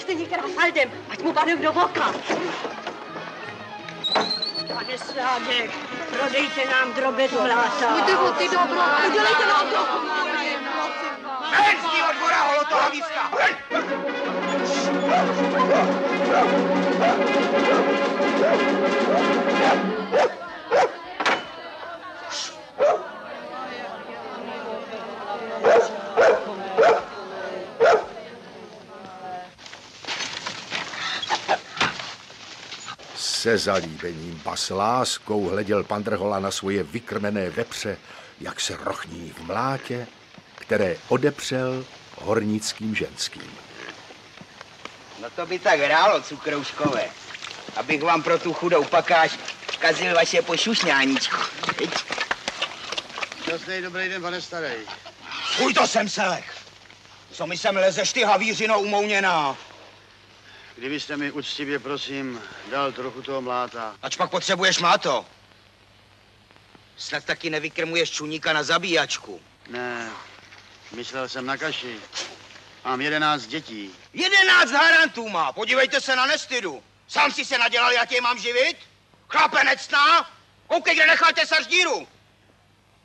stejně krásaldem, ať mu padne do oka. Pane Sládek, prodejte nám drobetu láta. Jde o ty dobro, udělejte nám trochu. Ven z ní od dvora, holoto hlavířka! Se zalíbením ba s láskou hleděl pan Drhola na svoje vykrmené vepře, jak se rochní v mlátě, které odepřel hornickým ženským. No to by tak hrálo, cukrouškové, abych vám pro tu chudou pakáž kazil vaše pošušňáníčko. Šťastný dobrý den, pane starý. Fuj, to jsem selek. Co mi sem lezeš, ty havířino umouněná? Kdybyste mi uctivě, prosím, dal trochu toho mláta. Ač pak potřebuješ máto. Snad taky nevykrmuješ čuníka na zabíjačku. Ne, myslel jsem na kaši. Mám 11 dětí. 11 harantů má, podívejte se na nestydu. Sám si se nadělal, jak je mám živit? Chlapenec ná? Koukej, kde nechal tesař díru.